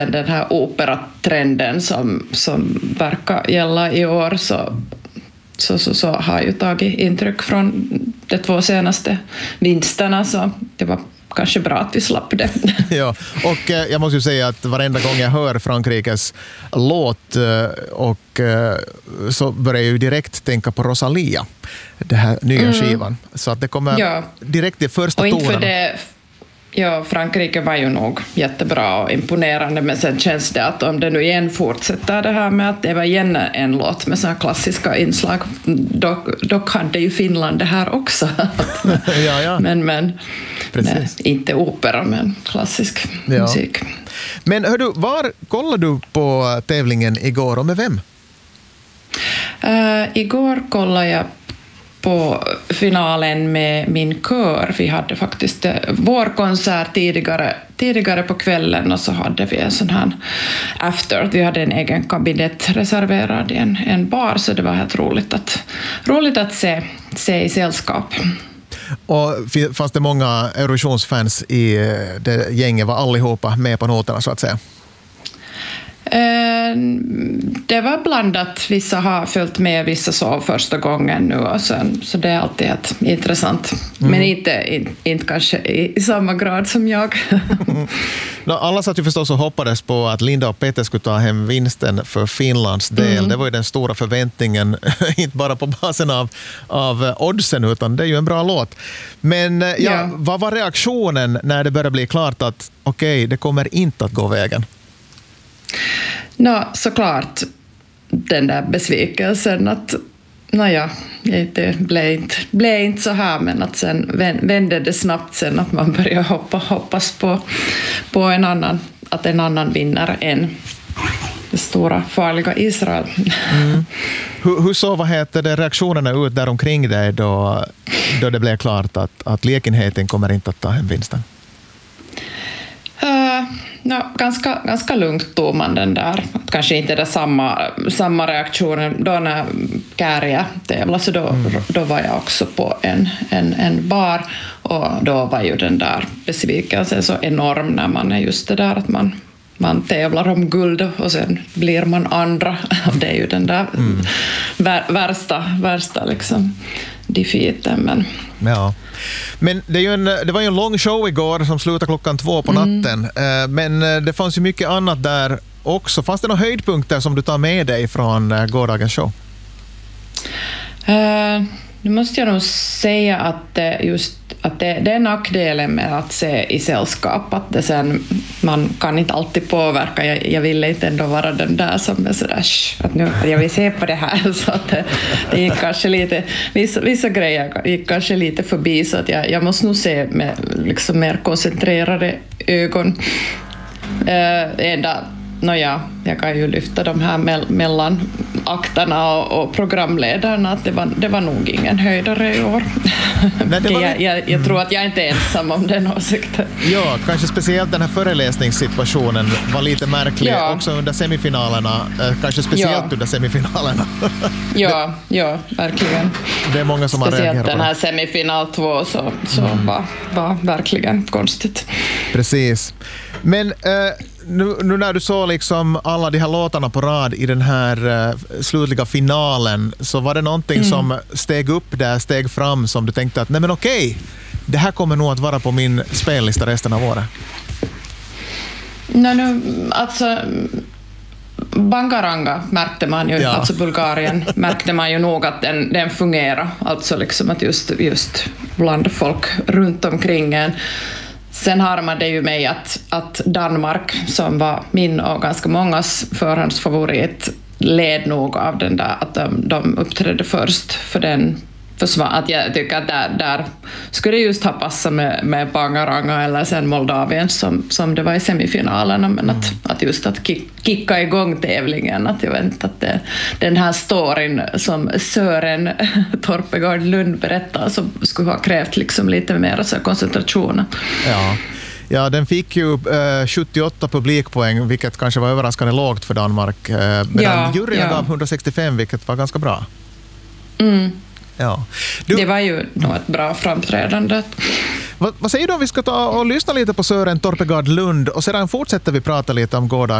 den här operatrenden som verkar gälla i år, så har ju tagit intryck från de 2 senaste vinsterna, så det var kanske bra att vi slapp det. Ja, och jag måste ju säga att varenda gång jag hör Frankrikes låt så börjar jag ju direkt tänka på Rosalia, det här nya skivan. Så att det kommer direkt i första tonerna. Ja, Frankrike var ju nog jättebra och imponerande, men sen känns det att om det nu igen fortsätter det här med att det var igen en låt med sådana klassiska inslag, då kan det ju Finland det här också. Ja. Men inte opera, men klassisk musik. Men hör du, var kollade du på tävlingen igår och med vem? Igår kollade jag på finalen med min kör. Vi hade faktiskt vår konsert tidigare på kvällen, och så hade vi en sån här after. Vi hade en egen kabinett reserverad i en bar, så det var helt roligt att se i sällskap. Och fanns det många Eurovisionsfans i det gänget? Var allihopa med på noterna så att säga? Det var blandat. Vissa har följt med, vissa så första gången nu, och sen, så det är alltid ett intressant. Men inte kanske i samma grad som jag. Alla satt ju förstås och hoppades på att Linda och Peter skulle ta hem vinsten för Finlands del. Det var ju den stora förväntningen, inte bara på basen av oddsen, utan det är ju en bra låt. Men vad var reaktionen när det började bli klart att okej, det kommer inte att gå vägen? Såklart den där besvikelsen att det blev inte så här, men att sen vände det snabbt sen, att man började hoppas på att en annan vinner än det stora farliga Israel. Hur så reaktionerna ut där omkring dig då det blev klart att läkenheten kommer inte att ta hem vinsten? Ganska lugnt tog man den där. Kanske inte det samma reaktionen då när Kääriä tävlade, så då var jag också på en bar, och då var ju den där besvikelsen så enorm när man är just det där att man tävlar om guld och sen blir man andra. Det är ju den där värsta liksom defeaten. Men det var ju en lång show igår som slutade 2:00 på natten. Men det fanns ju mycket annat där också. Fanns det några höjdpunkter som du tar med dig från gårdagens show? Nu måste jag nog säga att det är nackdelen med att se i sällskap, att det sen, man kan inte alltid påverka. Jag ville inte ändå vara den där som är sådär att nu jag vill se på det här, så att det gick kanske lite, vissa grejer gick kanske lite förbi, så att jag måste nog se med liksom mer koncentrerade ögon. Jag kan ju lyfta de här mellan akterna och programledarna, att det var nog ingen höjdare i år. Jag tror att jag inte är ensam om den åsikten. Ja, kanske speciellt den här föreläsningssituationen var lite märklig också under semifinalerna, kanske speciellt under semifinalerna. Ja, verkligen. Det är många som har reagerat på det. Den här semifinal 2 så var verkligen konstigt. Precis. Men nu när du såg liksom alla de här låtarna på rad i den här slutliga finalen, så var det någonting som steg fram som du tänkte att nej men okej, det här kommer nog att vara på min spellista resten av året? Alltså Bangaranga märkte man ju, alltså Bulgarien märkte man ju nog att den fungerar, alltså liksom att just bland folk runt omkring en. Sen har man det ju med att Danmark, som var min och ganska mångas förhandsfavorit, led nog av den där, att de uppträdde först, för den försvann. Att jag tycker att där skulle det just ha passat med Bangaranga eller sen Moldavien som det var i semifinalerna, men att just att kicka igång tävlingen, att jag vet att den här storyn som Sören Torpegård Lund berättar, som skulle ha krävt liksom lite mer så koncentration. Ja, den fick ju 78 publikpoäng, vilket kanske var överraskande lågt för Danmark. Medan juryn gav 165, vilket var ganska bra. Det var ju nog ett bra framträdande. Vad säger du om vi ska ta och lyssna lite på Sören Torpegard Lund och sedan fortsätter vi prata lite om gårdagen